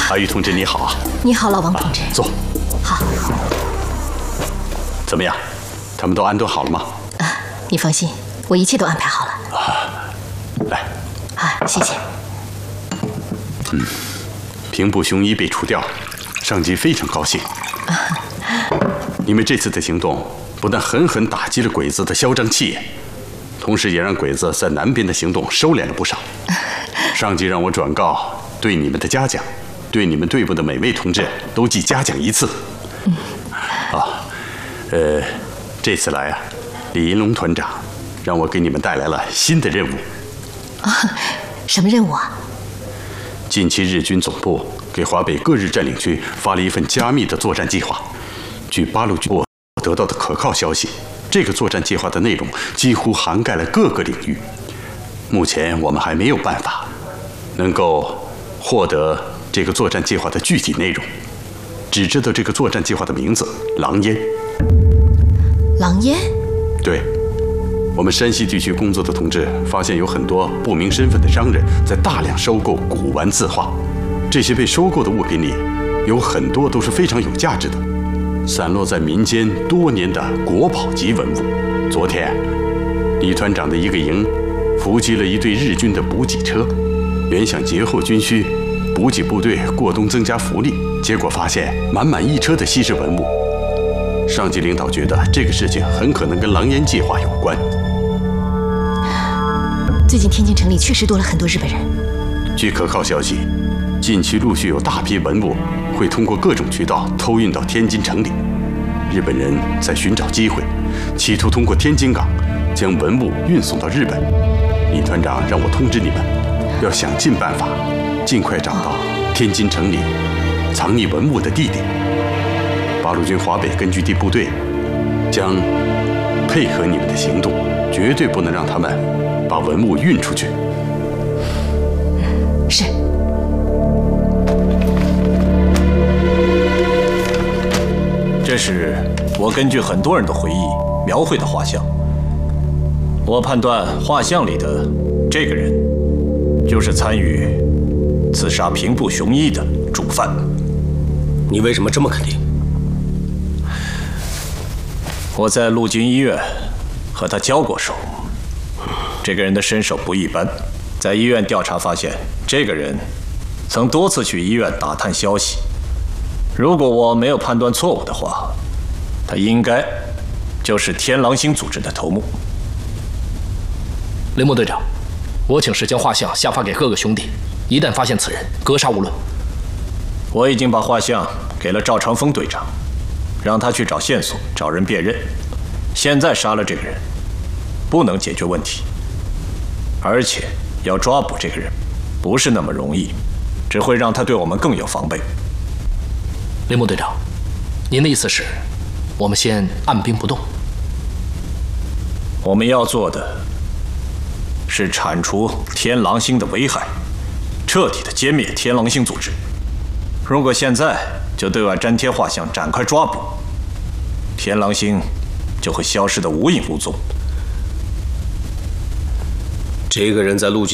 阿玉同志你好。 你好，老王同志。 坐。 好。 怎么样？他们都安顿好了吗？ 你放心，我一切都安排好了。 来。 谢谢。 平步雄一被除掉，上级非常高兴。你们这次的行动不但狠狠打击了鬼子的嚣张气焰，同时也让鬼子在南边的行动收敛了不少。上级让我转告对你们的嘉奖，对你们队部的每位同志都记嘉奖一次。这次来李银龙团长让我给你们带来了新的任务。 什么任务啊？ 近期日军总部给华北各日占领区发了一份加密的作战计划。据八路军得到的可靠消息，这个作战计划的内容几乎涵盖了各个领域。目前我们还没有办法能够获得这个作战计划的具体内容，只知道这个作战计划的名字“狼烟”。 狼烟？ 对。我们山西地区工作的同志发现，有很多不明身份的商人在大量收购古玩字画。这些被收购的物品里，有很多都是非常有价值的，散落在民间多年的国宝级文物。昨天，李团长的一个营伏击了一队日军的补给车，原想节后军需，补给部队过冬增加福利，结果发现满满一车的稀世文物。上级领导觉得这个事情很可能跟狼烟计划有关。 最近天津城里确实多了很多日本人。 据可靠消息，近期陆续有大批文物会通过各种渠道偷运到天津城里。日本人在寻找机会，企图通过天津港将文物运送到日本。李团长让我通知你们，要想尽办法，尽快找到天津城里藏匿文物的地点。八路军华北根据地部队将配合你们的行动，绝对不能让他们把文物运出去。 是。 这是我根据很多人的回忆描绘的画像。我判断画像里的这个人，就是参与刺杀平步雄一的主犯。 你为什么这么肯定？ 我在陆军医院和他交过手。这个人的身手不一般，在医院调查发现，这个人曾多次去医院打探消息。如果我没有判断错误的话，他应该就是天狼星组织的头目。 雷莫队长，我请示将画像下发给各个兄弟，一旦发现此人，格杀勿论。 我已经把画像给了赵长风队长，让他去找线索，找人辨认。现在杀了这个人，不能解决问题，而且要抓捕这个人，不是那么容易，只会让他对我们更有防备。 雷莫队长，您的意思是，我们先按兵不动？ 我们要做的是铲除天狼星的危害，彻底的歼灭天狼星组织。如果现在就对外粘贴画像，展开抓捕，天狼星就会消失得无影无踪。 这个人在陆军